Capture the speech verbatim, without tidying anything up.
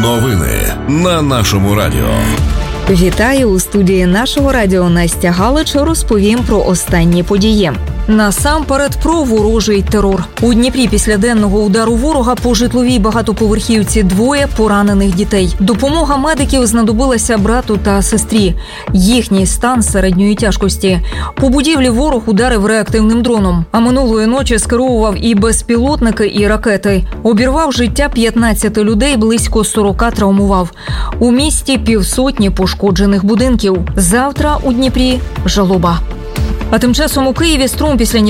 Новини на нашому радіо. Вітаю! У студії нашого радіо Настя Галич розповім про останні події. Насамперед про ворожий терор. У Дніпрі після денного удару ворога по житловій багатоповерхівці двоє поранених дітей. Допомога медиків знадобилася брату та сестрі. Їхній стан середньої тяжкості. По будівлі ворог ударив реактивним дроном. А минулої ночі скеровував і безпілотники, і ракети. Обірвав життя п'ятнадцяти людей, близько сорока травмував. У місті півсотні пошкоджених будинків. Завтра у Дніпрі жалоба. А тим часом у Києві струм після